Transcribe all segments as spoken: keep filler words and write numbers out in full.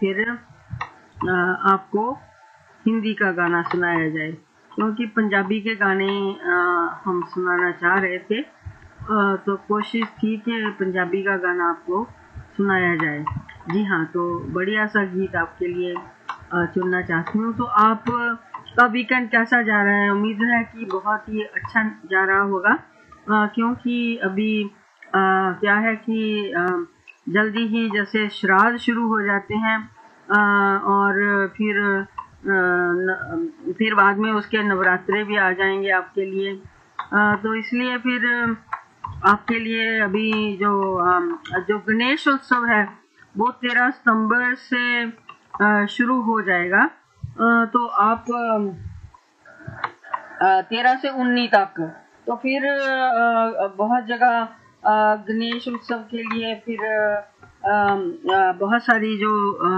फिर आ, आपको हिंदी का गाना सुनाया जाए, क्योंकि पंजाबी के गाने आ, हम सुनाना चाह रहे थे, आ, तो कोशिश थी कि पंजाबी का गाना आपको सुनाया जाए। जी हाँ, तो बढ़िया सा गीत आपके लिए आ, चुनना चाहती हूँ। तो आप का वीकेंड कैसा जा रहा है? उम्मीद है कि बहुत ही अच्छा जा रहा होगा, आ, क्योंकि अभी आ, क्या है कि आ, जल्दी ही जैसे श्राद्ध शुरू हो जाते हैं, आ, और फिर आ, न, फिर बाद में उसके नवरात्रे भी आ जाएंगे आपके लिए। आ, तो इसलिए फिर आपके लिए अभी जो आ, जो गणेश उत्सव है वो तेरह सितंबर से आ, शुरू हो जाएगा। आ, तो आप तेरह से उन्नीस तक, तो फिर आ, बहुत जगह आ, गणेश उत्सव के लिए फिर आ, आ, बहुत सारी जो आ,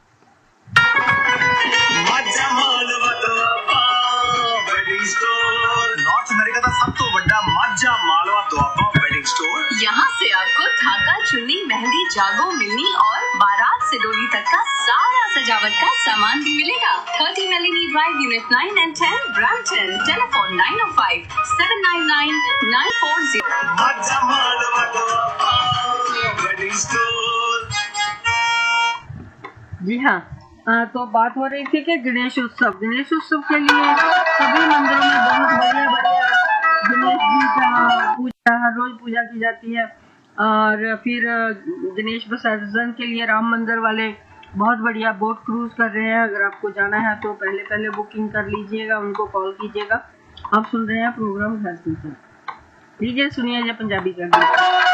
नॉर्थ अमेरिका का सब तो बड़ा माजा मालवा दुआबा वेडिंग स्टोर। यहाँ से आपको धागा, चुन्नी, मेहंदी, जागो, मिलनी और बारात से डोली तक का सारा सजावट का सामान भी मिलेगा। Thirty मेलिनी drive, unit nine and ten, Brampton. Telephone nine O five seven nine nine nine four zero. Maaza Malwa Doaba wedding store. जी हाँ, आ, तो बात हो रही थी कि गणेश उत्सव गणेश उत्सव के लिए सभी मंदिरों में बहुत बढ़िया बढ़िया गणेश जी का पूजा, हर रोज पूजा की जाती है। और फिर गणेश विसर्जन के लिए राम मंदिर वाले बहुत बढ़िया बोट क्रूज कर रहे हैं। अगर आपको जाना है तो पहले पहले बुकिंग कर लीजिएगा, उनको कॉल कीजिएगा। आप सुन रहे हैं प्रोग्राम घर से। लीजिए सुनिए पंजाबी का।